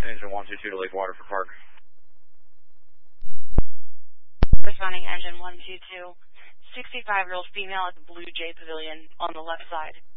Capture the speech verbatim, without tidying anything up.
Engine one two two to Lake Waterford Park. Responding engine one two two. sixty-five-year-old female at the Blue Jay Pavilion on the left side.